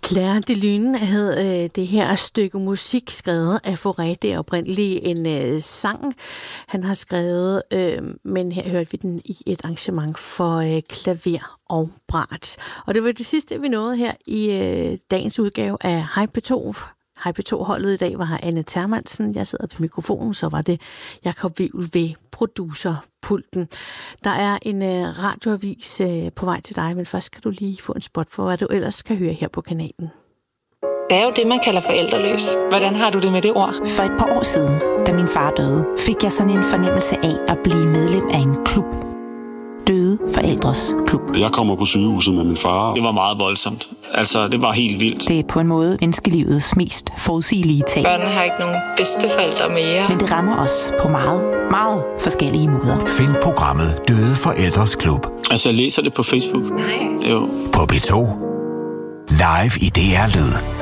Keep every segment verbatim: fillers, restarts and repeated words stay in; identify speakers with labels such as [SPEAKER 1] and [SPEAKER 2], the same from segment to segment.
[SPEAKER 1] Claire de Lune hed øh, det her stykke musik skrevet af Fauré. Det er oprindeligt en øh, sang, han har skrevet, øh, men her hørte vi den i et arrangement for øh, klaver og brat. Og det var det sidste, vi nåede her i øh, dagens udgave af Hej P to. Hej P to-holdet i dag var her Anne Termansen. Jeg sidder ved mikrofonen, så var det Jakob Wivel ved producerpulten. Der er en øh, radioavis øh, på vej til dig, men først skal du lige få en spot for, hvad du ellers kan høre her på kanalen.
[SPEAKER 2] Det er jo det, man kalder forældreløs. Hvordan har du det med det ord?
[SPEAKER 3] For et par år siden, da min far døde, fik jeg sådan en fornemmelse af at blive medlem af en klub. Døde Forældres Klub.
[SPEAKER 4] Jeg kommer på sygehuset med min far.
[SPEAKER 5] Det var meget voldsomt. Altså, det var helt vildt.
[SPEAKER 3] Det er på en måde menneskelivets mest forudsigelige tab.
[SPEAKER 2] Børnene har ikke nogen bedsteforældre mere.
[SPEAKER 3] Men det rammer os på meget, meget forskellige måder.
[SPEAKER 6] Find programmet Døde Forældres Klub.
[SPEAKER 5] Altså, jeg læser det på Facebook.
[SPEAKER 2] Nej.
[SPEAKER 5] Jo.
[SPEAKER 6] På P to. Live i D R Lyd.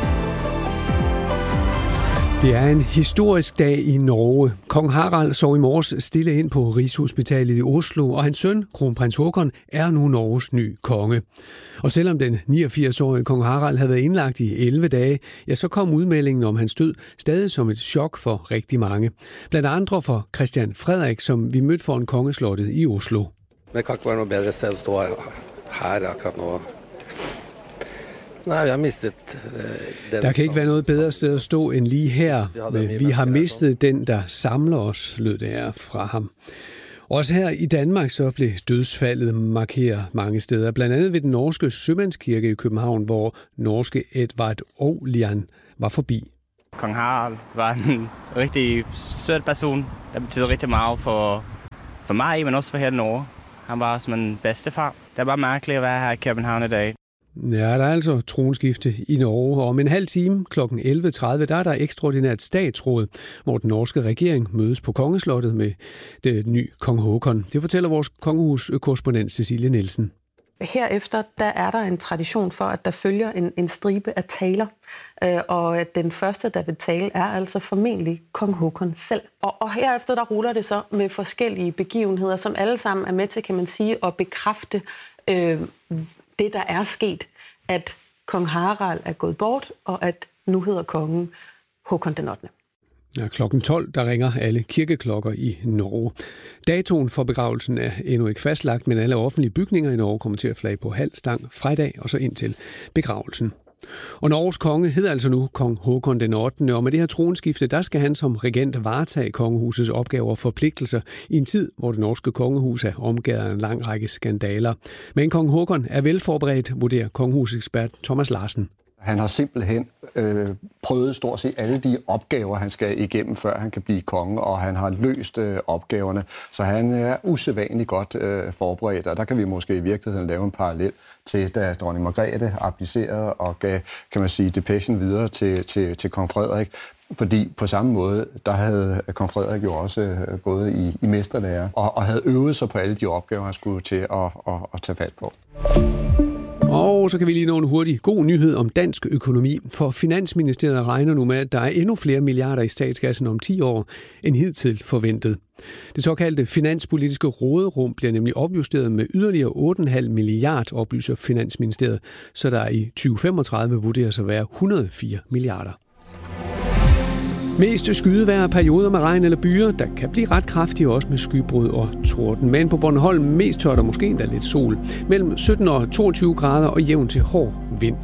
[SPEAKER 7] Det er en historisk dag i Norge. Kong Harald sov i morges stille ind på Rigshospitalet i Oslo, og hans søn, kronprins Håkon, er nu Norges nye konge. Og selvom den niogfirs-årige kong Harald havde været indlagt i elleve dage, ja, så kom udmeldingen om hans død stadig som et chok for rigtig mange. Blandt andre for Christian Frederik, som vi mødte foran kongeslottet i Oslo.
[SPEAKER 8] Det kan ikke være noget bedre sted at stå her akkurat nu. Nej, vi har mistet den.
[SPEAKER 7] Der kan ikke være noget bedre sted at stå end lige her. Men vi har mistet den, der samler os, lød det her fra ham. Også her i Danmark så blev dødsfaldet markeret mange steder. Blandt andet ved den norske sømandskirke i København, hvor norske Edvard Olian var forbi.
[SPEAKER 9] Kong Harald var en rigtig sød person, der betyder rigtig meget for, for mig, men også for hele Norge. Han var som en bedstefar. Det var mærkeligt at være her i København i dag.
[SPEAKER 7] Ja, der er altså tronskifte i Norge, og om en halv time klokken elleve tredive, der er der ekstraordinært statsråd, hvor den norske regering mødes på kongeslottet med det nye kong Håkon. Det fortæller vores kongehuskorrespondent Cecilie Nielsen.
[SPEAKER 10] Herefter der er der en tradition for, at der følger en, en stribe af taler, øh, og at den første, der vil tale, er altså formentlig kong Håkon selv. Og, og herefter der ruller det så med forskellige begivenheder, som alle sammen er med til, kan man sige, at bekræfte øh, det, der er sket, at kong Harald er gået bort, og at nu hedder kongen Håkon den ottende.
[SPEAKER 7] Ja, klokken tolv, der ringer alle kirkeklokker i Norge. Datoen for begravelsen er endnu ikke fastlagt, men alle offentlige bygninger i Norge kommer til at flage på halv stang fra i dag og så ind til begravelsen. Og Norges konge hedder altså nu kong Håkon den ottende, og med det her tronskifte, der skal han som regent varetage kongehusets opgaver og forpligtelser i en tid, hvor det norske kongehus er omgivet af en lang række skandaler. Men kong Håkon er velforberedt, vurderer kongehusekspert Thomas Larsen.
[SPEAKER 11] Han har simpelthen øh, prøvet stort set alle de opgaver, han skal igennem, før han kan blive konge, og han har løst øh, opgaverne. Så han er usædvanligt godt øh, forberedt, og der kan vi måske i virkeligheden lave en parallel til, da dronning Margrethe abdicerede og gav, kan man sige, depechen videre til, til, til kong Frederik. Fordi på samme måde, der havde kong Frederik jo også øh, gået i, i mesterlære, og, og havde øvet sig på alle de opgaver, han skulle til at, at, at tage fat på.
[SPEAKER 7] Og så kan vi lige nå en hurtig god nyhed om dansk økonomi, for Finansministeriet regner nu med, at der er endnu flere milliarder i statskassen om ti år end hidtil forventet. Det såkaldte finanspolitiske råderum bliver nemlig opjusteret med yderligere otte komma fem milliarder, oplyser Finansministeriet, så der i tyve femogtredive vurderes at være et hundrede og fire milliarder. Mest skydevejr, perioder med regn eller byer, der kan blive ret kraftige også med skybrud og torden. Men på Bornholm mest tørt og måske endda lidt sol. Mellem sytten og toogtyve grader og jævn til hård vind.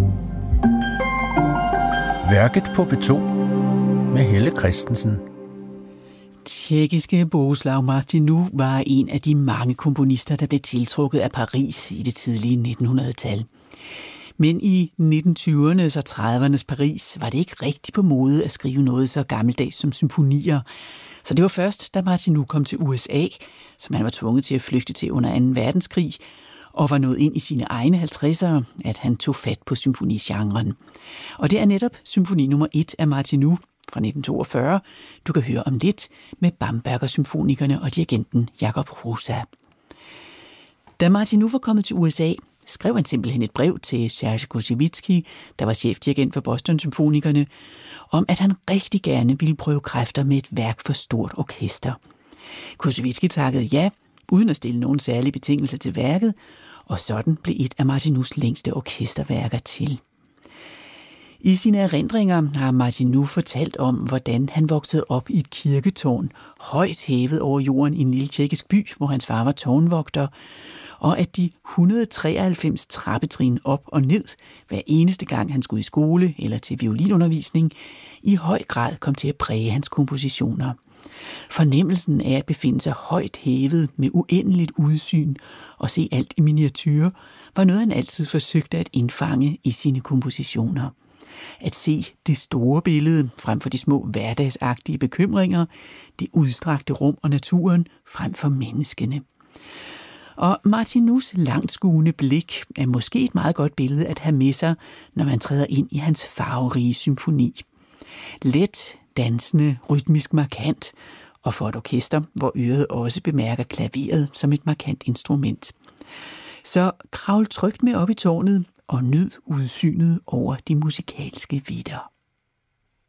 [SPEAKER 12] Værket på P to med Helle Christensen.
[SPEAKER 13] Tjekkiske Bohuslav Martinu var en af de mange komponister, der blev tiltrukket af Paris i det tidlige nitten hundrede-tal. Men i nitten tyvernes og tredivernes Paris var det ikke rigtig på mode at skrive noget så gammeldags som symfonier. Så det var først, da Martinu kom til U S A, som han var tvunget til at flygte til under anden verdenskrig, og var nået ind i sine egne halvtredsere, at han tog fat på symfonigenren. Og det er netop symfoni nummer et af Martinu fra nitten toogfyrre, du kan høre om lidt med Bamberger-symfonikerne og dirigenten Jakob Hrusa. Da Martinu var kommet til U S A, skrev han simpelthen et brev til Serge Koussevitzky, der var chefdirigent for Boston-symfonikerne, om at han rigtig gerne ville prøve kræfter med et værk for stort orkester. Koussevitzky takkede ja, uden at stille nogen særlige betingelser til værket, og sådan blev et af Martinus længste orkesterværker til. I sine erindringer har Martin fortalt om, hvordan han voksede op i et kirketårn, højt hævet over jorden i en lille tjekkisk by, hvor hans far var tårnvogter, og at de et hundrede og treoghalvfems trappetrin op og ned, hver eneste gang han skulle i skole eller til violinundervisning, i høj grad kom til at præge hans kompositioner. Fornemmelsen af at befinde sig højt hævet med uendeligt udsyn og se alt i miniature, var noget, han altid forsøgte at indfange i sine kompositioner. At se det store billede frem for de små hverdagsagtige bekymringer, det udstrakte rum og naturen frem for menneskene. Og Martinus langtskuende blik er måske et meget godt billede at have med sig, når man træder ind i hans farverige symfoni. Let, dansende, rytmisk markant, og for et orkester, hvor øret også bemærker klaveret som et markant instrument. Så kravl trygt med op i tårnet og nyd udsynet over de musikalske vidder.